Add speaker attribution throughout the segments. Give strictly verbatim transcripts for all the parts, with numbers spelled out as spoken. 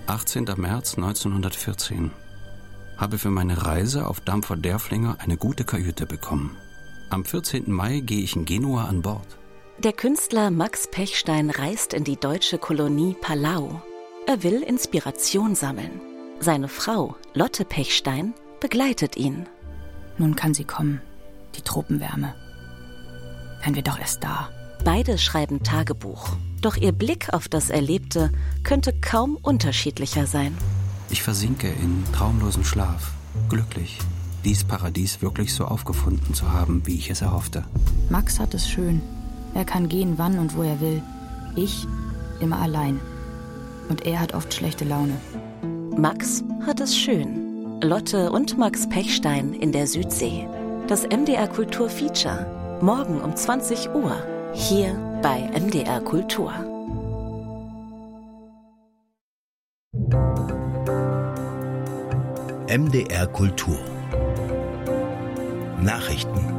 Speaker 1: achtzehnter März neunzehnhundertvierzehn. Habe für meine Reise auf Dampfer Derfflinger eine gute Kajüte bekommen. Am vierzehnten Mai gehe ich in Genua an Bord.
Speaker 2: Der Künstler Max Pechstein reist in die deutsche Kolonie Palau. Er will Inspiration sammeln. Seine Frau, Lotte Pechstein, begleitet ihn.
Speaker 3: Nun kann sie kommen, die Tropenwärme. Wären wir doch erst da.
Speaker 2: Beide schreiben Tagebuch. Doch ihr Blick auf das Erlebte könnte kaum unterschiedlicher sein.
Speaker 1: Ich versinke in traumlosen Schlaf, glücklich, dies Paradies wirklich so aufgefunden zu haben, wie ich es erhoffte.
Speaker 3: Max hat es schön. Er kann gehen, wann und wo er will. Ich immer allein. Und er hat oft schlechte Laune.
Speaker 2: Max hat es schön. Lotte und Max Pechstein in der Südsee. Das M D R Kultur Feature. Morgen um zwanzig Uhr. Hier bei M D R Kultur.
Speaker 4: M D R Kultur. Nachrichten.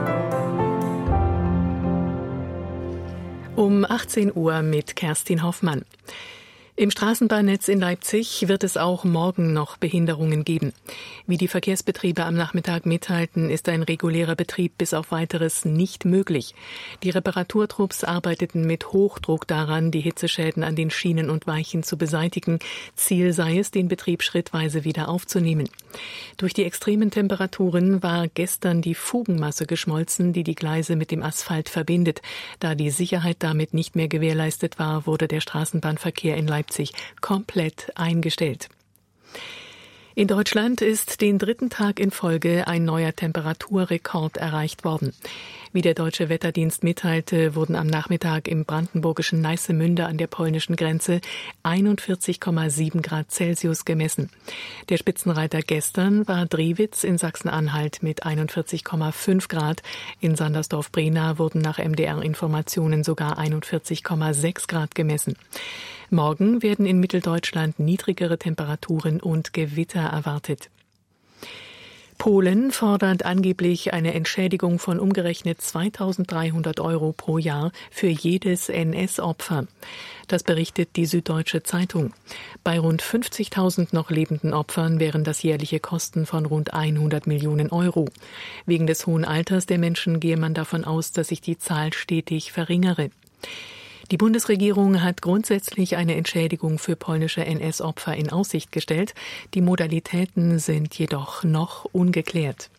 Speaker 5: Um achtzehn Uhr mit Kerstin Hoffmann. Im Straßenbahnnetz in Leipzig wird es auch morgen noch Behinderungen geben. Wie die Verkehrsbetriebe am Nachmittag mitteilten, ist ein regulärer Betrieb bis auf Weiteres nicht möglich. Die Reparaturtrupps arbeiteten mit Hochdruck daran, die Hitzeschäden an den Schienen und Weichen zu beseitigen. Ziel sei es, den Betrieb schrittweise wieder aufzunehmen. Durch die extremen Temperaturen war gestern die Fugenmasse geschmolzen, die die Gleise mit dem Asphalt verbindet. Da die Sicherheit damit nicht mehr gewährleistet war, wurde der Straßenbahnverkehr in Leipzig komplett eingestellt. In Deutschland ist den dritten Tag in Folge ein neuer Temperaturrekord erreicht worden. Wie der Deutsche Wetterdienst mitteilte, wurden am Nachmittag im brandenburgischen Neissemünde an der polnischen Grenze einundvierzig Komma sieben Grad Celsius gemessen. Der Spitzenreiter gestern war Driwitz in Sachsen-Anhalt mit einundvierzig Komma fünf Grad. In Sandersdorf-Brena wurden nach M D R-Informationen sogar einundvierzig Komma sechs Grad gemessen. Morgen werden in Mitteldeutschland niedrigere Temperaturen und Gewitter erwartet. Polen fordert angeblich eine Entschädigung von umgerechnet zweitausenddreihundert Euro pro Jahr für jedes N S-Opfer. Das berichtet die Süddeutsche Zeitung. Bei rund fünfzigtausend noch lebenden Opfern wären das jährliche Kosten von rund hundert Millionen Euro. Wegen des hohen Alters der Menschen gehe man davon aus, dass sich die Zahl stetig verringere. Die Bundesregierung hat grundsätzlich eine Entschädigung für polnische N S-Opfer in Aussicht gestellt. Die Modalitäten sind jedoch noch ungeklärt.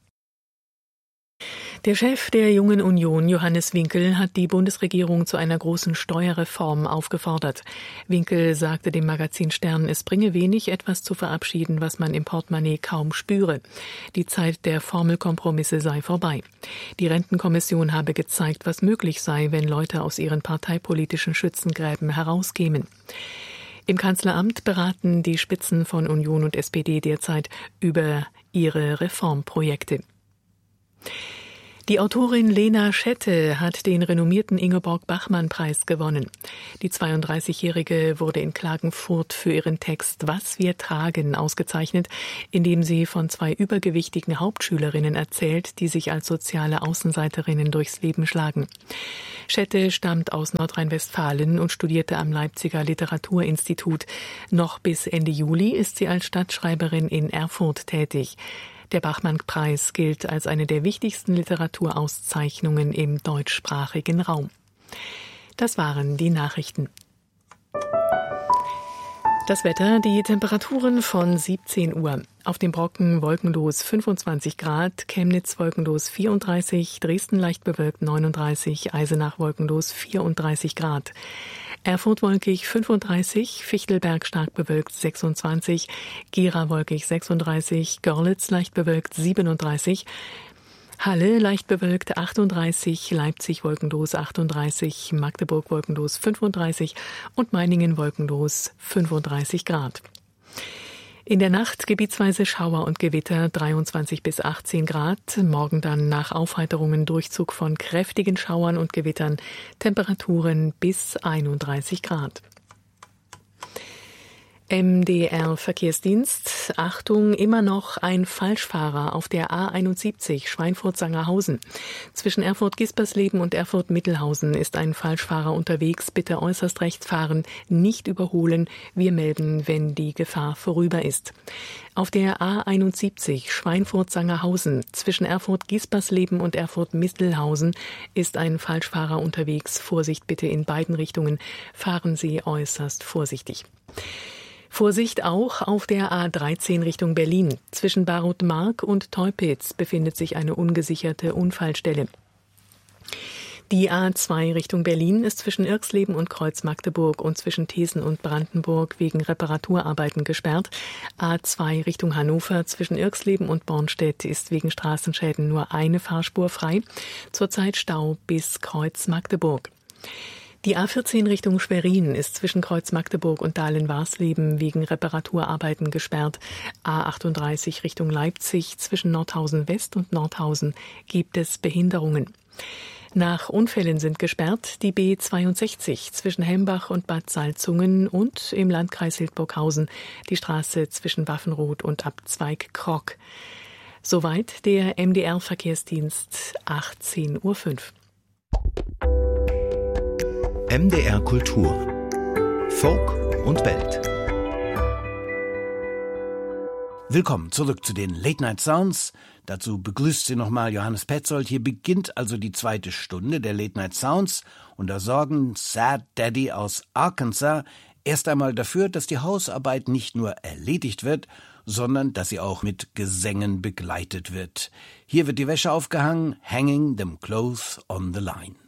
Speaker 5: Der Chef der Jungen Union, Johannes Winkel, hat die Bundesregierung zu einer großen Steuerreform aufgefordert. Winkel sagte dem Magazin Stern, es bringe wenig, etwas zu verabschieden, was man im Portemonnaie kaum spüre. Die Zeit der Formelkompromisse sei vorbei. Die Rentenkommission habe gezeigt, was möglich sei, wenn Leute aus ihren parteipolitischen Schützengräben herauskämen. Im Kanzleramt beraten die Spitzen von Union und S P D derzeit über ihre Reformprojekte. Die Autorin Lena Schette hat den renommierten Ingeborg-Bachmann-Preis gewonnen. Die zweiunddreißigjährige wurde in Klagenfurt für ihren Text »Was wir tragen« ausgezeichnet, in dem sie von zwei übergewichtigen Hauptschülerinnen erzählt, die sich als soziale Außenseiterinnen durchs Leben schlagen. Schette stammt aus Nordrhein-Westfalen und studierte am Leipziger Literaturinstitut. Noch bis Ende Juli ist sie als Stadtschreiberin in Erfurt tätig. Der Bachmann-Preis gilt als eine der wichtigsten Literaturauszeichnungen im deutschsprachigen Raum. Das waren die Nachrichten. Das Wetter, die Temperaturen von siebzehn Uhr. Auf dem Brocken wolkenlos fünfundzwanzig Grad, Chemnitz wolkenlos vierunddreißig, Dresden leicht bewölkt neununddreißig, Eisenach wolkenlos vierunddreißig Grad. Erfurt wolkig fünfunddreißig, Fichtelberg stark bewölkt sechsundzwanzig, Gera wolkig sechsunddreißig, Görlitz leicht bewölkt siebenunddreißig, Halle leicht bewölkt achtunddreißig, Leipzig wolkenlos achtunddreißig, Magdeburg wolkenlos fünfunddreißig und Meiningen wolkenlos fünfunddreißig Grad. In der Nacht gebietsweise Schauer und Gewitter dreiundzwanzig bis achtzehn Grad. Morgen dann nach Aufheiterungen Durchzug von kräftigen Schauern und Gewittern. Temperaturen bis einunddreißig Grad. M D R Verkehrsdienst. Achtung, immer noch ein Falschfahrer auf der A einundsiebzig Schweinfurt-Sangerhausen. Zwischen Erfurt-Gispersleben und Erfurt-Mittelhausen ist ein Falschfahrer unterwegs. Bitte äußerst rechts fahren, nicht überholen. Wir melden, wenn die Gefahr vorüber ist. Auf der A einundsiebzig Schweinfurt-Sangerhausen zwischen Erfurt-Gispersleben und Erfurt-Mittelhausen ist ein Falschfahrer unterwegs. Vorsicht bitte in beiden Richtungen. Fahren Sie äußerst vorsichtig. Vorsicht auch auf der A dreizehn Richtung Berlin. Zwischen Barutmark und Teupitz befindet sich eine ungesicherte Unfallstelle. Die A zwei Richtung Berlin ist zwischen Irxleben und Kreuz Magdeburg und zwischen Thesen und Brandenburg wegen Reparaturarbeiten gesperrt. A zwei Richtung Hannover zwischen Irxleben und Bornstedt ist wegen Straßenschäden nur eine Fahrspur frei. Zurzeit Stau bis Kreuz Magdeburg. Die A vierzehn Richtung Schwerin ist zwischen Kreuz Magdeburg und Dahlen-Warsleben wegen Reparaturarbeiten gesperrt. A achtunddreißig Richtung Leipzig zwischen Nordhausen West und Nordhausen gibt es Behinderungen. Nach Unfällen sind gesperrt die B zweiundsechzig zwischen Hembach und Bad Salzungen und im Landkreis Hildburghausen die Straße zwischen Waffenroth und Abzweig Krock. Soweit der M D R-Verkehrsdienst, achtzehn Uhr fünf.
Speaker 4: M D R Kultur. Folk und Welt. Willkommen zurück zu den Late Night Sounds. Dazu begrüßt Sie nochmal Johannes Petzold. Hier beginnt also die zweite Stunde der Late Night Sounds und da sorgen Sad Daddy aus Arkansas erst einmal dafür, dass die Hausarbeit nicht nur erledigt wird, sondern dass sie auch mit Gesängen begleitet wird. Hier wird die Wäsche aufgehangen, hanging them clothes on the line.